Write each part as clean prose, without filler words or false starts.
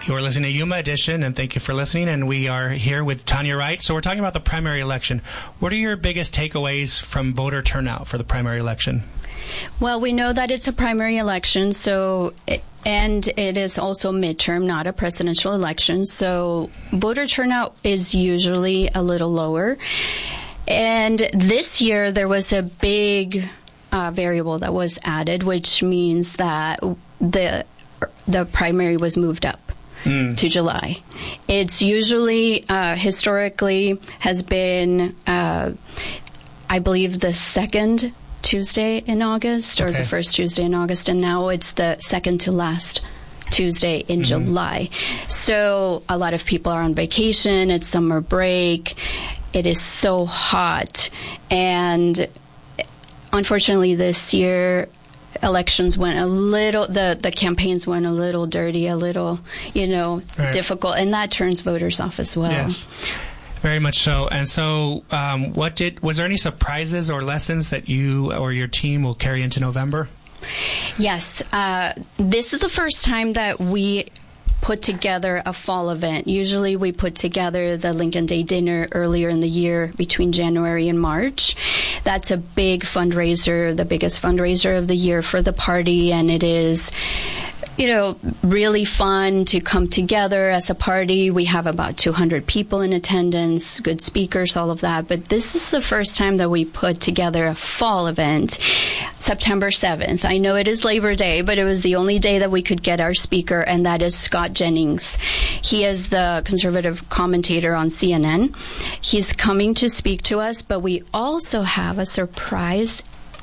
You're listening to Yuma Edition, and thank you for listening. And we are here with Tanya Wright. So we're talking about the primary election. What are your biggest takeaways from voter turnout for the primary election? Well, we know that it's a primary election, and it is also midterm, not a presidential election. So voter turnout is usually a little lower. And this year there was a big variable that was added, which means that the primary was moved up to July. It's usually, historically, has been, I believe, the second Tuesday in August or the first Tuesday in August, and now it's the second to last Tuesday in July. So a lot of people are on vacation. It's summer break. It is so hot. And unfortunately, this year, elections went a little, the campaigns went a little dirty, a little, difficult, and that turns voters off as well. Yes, very much so. And so, was there any surprises or lessons that you or your team will carry into November? Yes. This is the first time that we put together a fall event. Usually we put together the Lincoln Day dinner earlier in the year between January and March. That's a big fundraiser, the biggest fundraiser of the year for the party, and it is really fun to come together as a party. We have about 200 people in attendance, good speakers, all of that. But this is the first time that we put together a fall event, September 7th. I know it is Labor Day, but it was the only day that we could get our speaker, and that is Scott Jennings. He is the conservative commentator on CNN. He's coming to speak to us, but we also have a surprise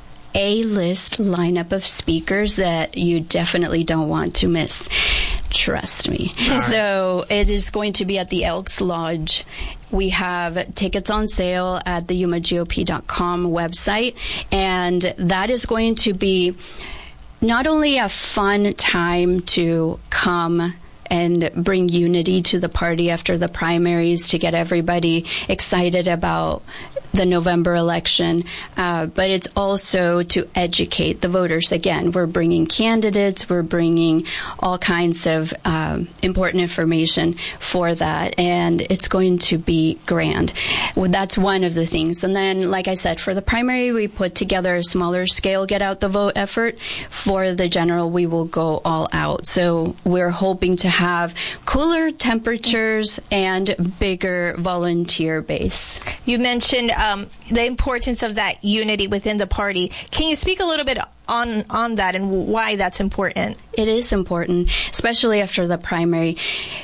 A-list lineup of speakers that you definitely don't want to miss. Trust me. Right. So it is going to be at the Elks Lodge. We have tickets on sale at the YumaGOP.com website, and that is going to be not only a fun time to come and bring unity to the party after the primaries to get everybody excited about the November election, but it's also to educate the voters. Again, we're bringing candidates, we're bringing all kinds of important information for that, and it's going to be grand. Well, that's one of the things. And then, like I said, for the primary, we put together a smaller scale get out the vote effort. For the general, we will go all out. So we're hoping to have cooler temperatures and bigger volunteer base. You mentioned the importance of that unity within the party. Can you speak a little bit on that and why that's important? It is important, especially after the primary.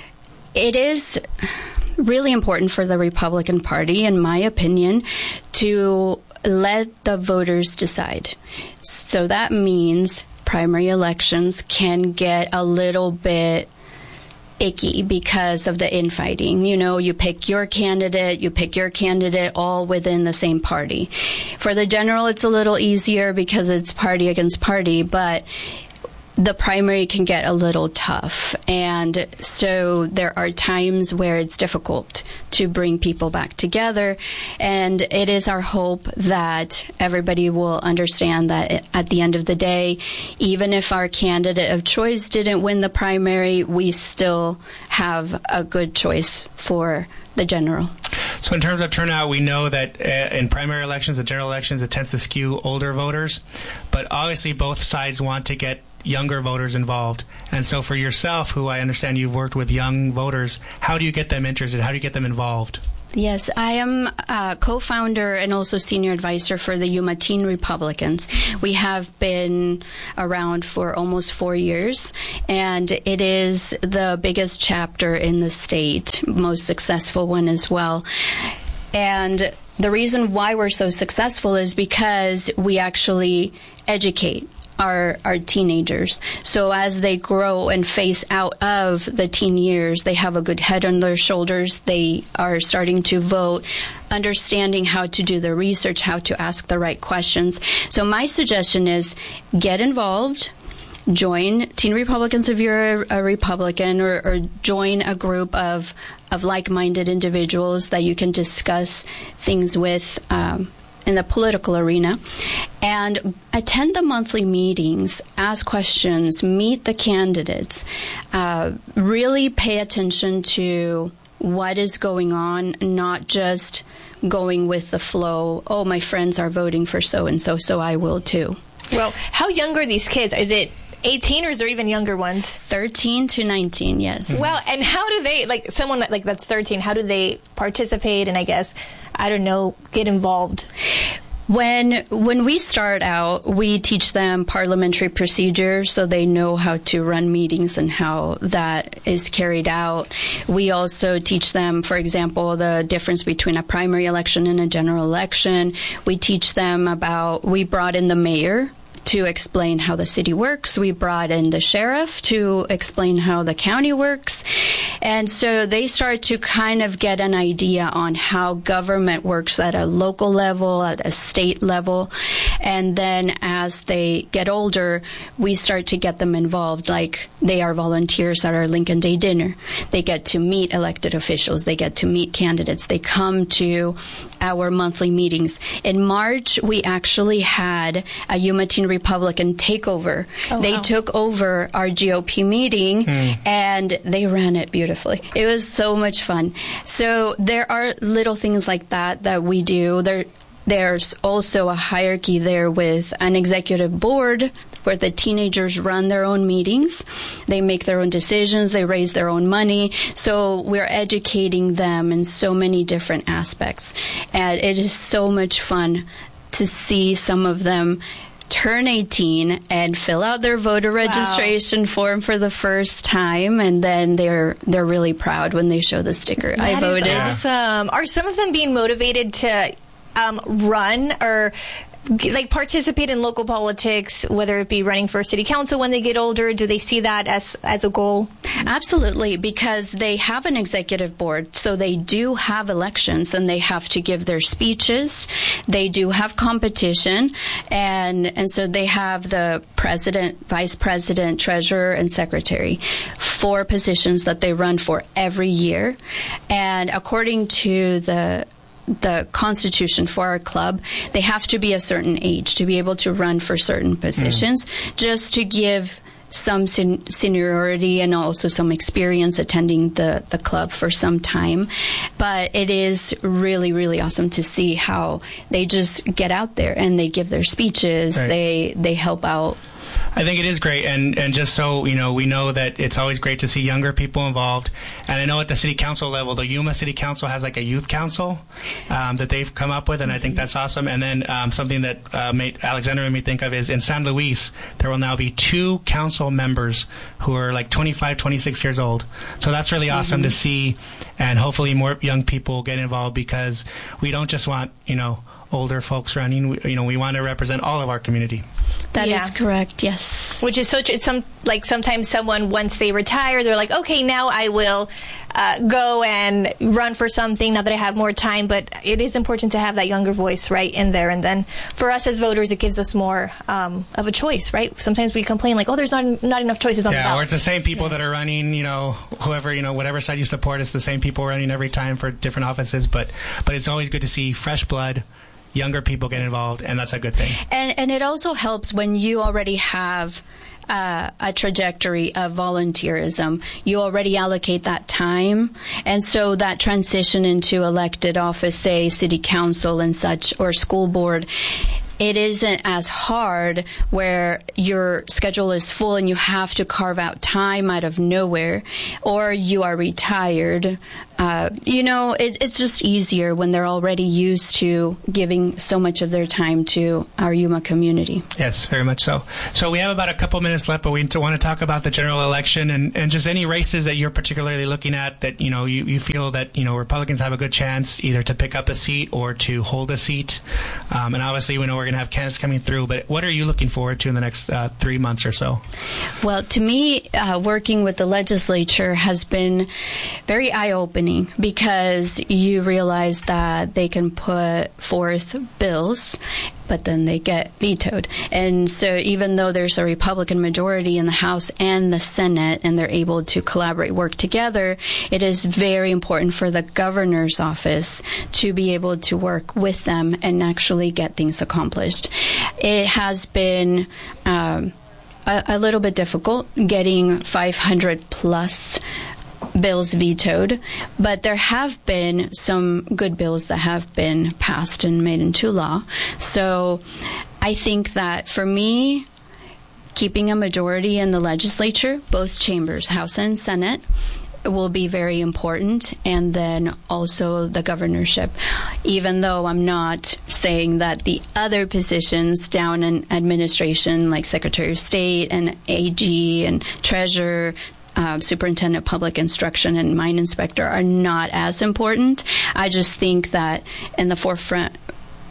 It is really important for the Republican Party, in my opinion, to let the voters decide. So that means primary elections can get a little bit icky because of the infighting. You pick your candidate all within the same party. For the general, it's a little easier because it's party against party, but the primary can get a little tough. And so there are times where it's difficult to bring people back together. And it is our hope that everybody will understand that at the end of the day, even if our candidate of choice didn't win the primary, we still have a good choice for the general. So in terms of turnout, we know that in primary elections and general elections, it tends to skew older voters. But obviously both sides want to get younger voters involved. And so for yourself, who I understand you've worked with young voters, how do you get them interested? How do you get them involved? Yes, I am a co-founder and also senior advisor for the Yuma Teen Republicans. We have been around for almost 4 years, and it is the biggest chapter in the state, most successful one as well. And the reason why we're so successful is because we actually educate our teenagers. So as they grow and phase out of the teen years, they have a good head on their shoulders. They are starting to vote, understanding how to do the research, how to ask the right questions. So my suggestion is get involved. Join Teen Republicans if you're a Republican, or join a group of like-minded individuals that you can discuss things with, in the political arena, and attend the monthly meetings, ask questions, meet the candidates, really pay attention to what is going on, not just going with the flow. Oh, my friends are voting for so-and-so, so I will too. Well, how young are these kids? Is it 18 or is there even younger ones? 13 to 19, yes. Well, and how do they, like someone like that's 13, how do they participate and I guess, I don't know, get involved? When we start out, we teach them parliamentary procedure so they know how to run meetings and how that is carried out. We also teach them, for example, the difference between a primary election and a general election. We teach them we brought in the mayor to explain how the city works. We brought in the sheriff to explain how the county works. And so they start to kind of get an idea on how government works at a local level, at a state level. And then as they get older, we start to get them involved, like they are volunteers at our Lincoln Day dinner. They get to meet elected officials. They get to meet candidates. They come to our monthly meetings. In March, we actually had a Yuma Teen Republican takeover. They took over our GOP meeting and they ran it beautifully. It was so much fun. So there are little things like that we do. There's also a hierarchy there with an executive board where the teenagers run their own meetings. They make their own decisions. They raise their own money. So we're educating them in so many different aspects. And it is so much fun to see some of them turn 18 and fill out their voter registration form for the first time, and then they're really proud when they show the sticker. I voted. That is awesome. Are some of them being motivated to run or like participate in local politics, whether it be running for city council when they get older? Do they see that as a goal? Absolutely, because they have an executive board, so they do have elections and they have to give their speeches. They do have competition, and so they have the president, vice president, treasurer, and secretary, 4 positions that they run for every year. And according to the constitution for our club, they have to be a certain age to be able to run for certain positions, just to give some seniority and also some experience attending the club for some time. But it is really, really awesome to see how they just get out there and they give their speeches. Right. They help out. I think it is great, and just so we know that it's always great to see younger people involved. And I know at the city council level, the Yuma City Council has like a youth council that they've come up with, and I think that's awesome. And then something that Alexandra made me think of is in San Luis, there will now be 2 council members who are like 25, 26 years old. So that's really awesome to see, and hopefully more young people get involved, because we don't just want older folks running. We want to represent all of our community. That is correct, yes. Which is sometimes someone, once they retire, they're like, okay, now I will go and run for something now that I have more time. But it is important to have that younger voice right in there. And then for us as voters, it gives us more of a choice, right? Sometimes we complain like, oh, there's not enough choices on the ballot. Or it's the same people that are running, whoever, whatever side you support, it's the same people running every time for different offices. But it's always good to see fresh blood, younger people get involved, and that's a good thing. And it also helps when you already have a trajectory of volunteerism. You already allocate that time, and so that transition into elected office, say city council and such, or school board, it isn't as hard where your schedule is full and you have to carve out time out of nowhere, or you are retired. It's just easier when they're already used to giving so much of their time to our Yuma community. Yes, very much so. So we have about a couple minutes left, but we want to talk about the general election and just any races that you're particularly looking at that, you feel that, Republicans have a good chance either to pick up a seat or to hold a seat. And obviously we know we're going to have candidates coming through, but what are you looking forward to in the next 3 months or so? Well, to me, working with the legislature has been very eye-opening, because you realize that they can put forth bills but then they get vetoed. And so even though there's a Republican majority in the House and the Senate, and they're able to collaborate, work together, it is very important for the governor's office to be able to work with them and actually get things accomplished. It has been a little bit difficult getting 500 plus bills vetoed, but there have been some good bills that have been passed and made into law. So I think that for me, keeping a majority in the legislature, both chambers, House and Senate, will be very important, and then also the governorship, even though I'm not saying that the other positions down in administration, like Secretary of State and AG and Treasurer, Superintendent of Public Instruction and Mine Inspector are not as important. I just think that in the forefront,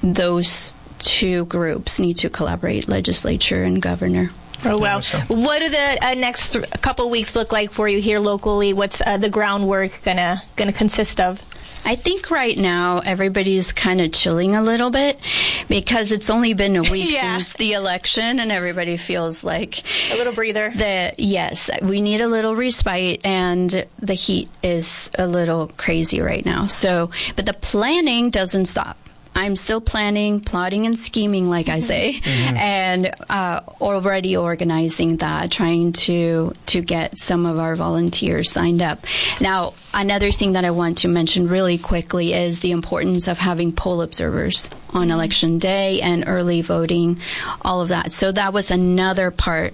those two groups need to collaborate, legislature and governor. Oh, well. What do the next couple weeks look like for you here locally? What's the groundwork gonna consist of? I think right now everybody's kind of chilling a little bit because it's only been a week since the election, and everybody feels like a little breather. Yes, we need a little respite, and the heat is a little crazy right now. So, but the planning doesn't stop. I'm still planning, plotting, and scheming, like I say, and already organizing that, trying to get some of our volunteers signed up. Now, another thing that I want to mention really quickly is the importance of having poll observers on election day and early voting, all of that. So that was another part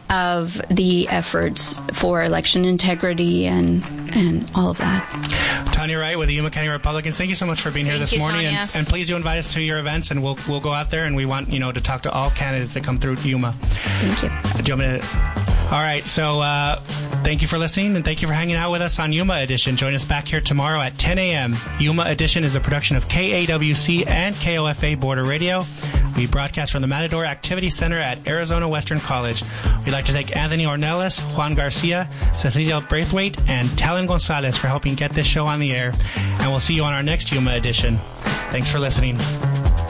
of the efforts for election integrity and all of that. Tanya Wright with the Yuma County Republicans, thank you so much for being here this morning. And please do invite us to your events, and we'll go out there, and we want to talk to all candidates that come through Yuma. Thank you. Do you want me to? All right, so thank you for listening, and thank you for hanging out with us on Yuma Edition. Join us back here tomorrow at 10 a.m. Yuma Edition is a production of KAWC and KOFA Border Radio. We broadcast from the Matador Activity Center at Arizona Western College. We'd like to thank Anthony Ornelas, Juan Garcia, Cecilia Braithwaite, and Talon Gonzalez for helping get this show on the air. And we'll see you on our next Yuma Edition. Thanks for listening.